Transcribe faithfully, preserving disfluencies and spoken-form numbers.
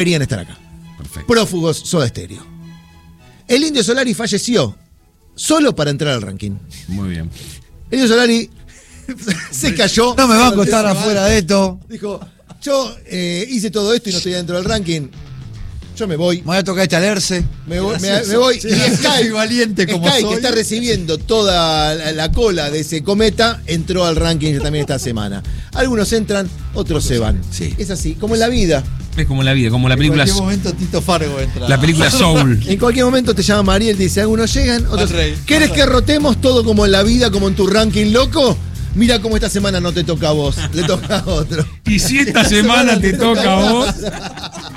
deberían estar acá. Perfecto. Prófugos Soda Stereo. El Indio Solari falleció solo para entrar al ranking. Muy bien. El Indio Solari se cayó. No me va a costar afuera de esto. Dijo, yo eh, hice todo esto y no estoy dentro del ranking. Yo me voy. Me voy a tocar este alerce. Me voy, me, me voy. Sí, y Sky, soy valiente como Sky, soy. que está recibiendo toda la, la cola de ese cometa, entró al ranking también esta semana. Algunos entran, otros se van. Sí. Es así, como en la vida. Es como la vida, como la En película. cualquier momento Tito Fargo entra. La película Soul. En cualquier momento te llama Mariel, te dice, algunos llegan, otros. Van rey, ¿Querés van que rey. rotemos todo como en la vida, como en tu ranking loco? Mira cómo esta semana no te toca a vos, le toca a otro. Y si esta semana te toca a vos.